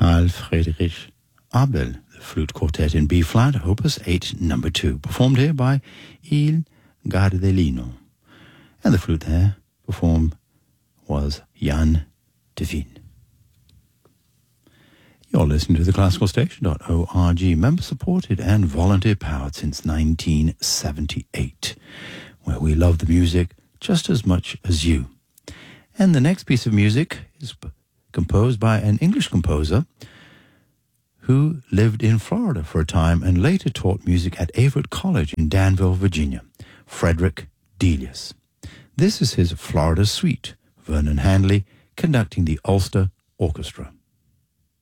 Carl Friedrich Abel, the Flute Quartet in B-flat, Opus 8, number 2, performed here by Il Gardelino. And the flute there performed was Jan de Veen. You're listening to the classicalstation.org, member-supported and volunteer-powered since 1978, where we love the music just as much as you. And the next piece of music is composed by an English composer who lived in Florida for a time and later taught music at Averett College in Danville, Virginia, Frederick Delius. This is his Florida Suite, Vernon Handley conducting the Ulster Orchestra.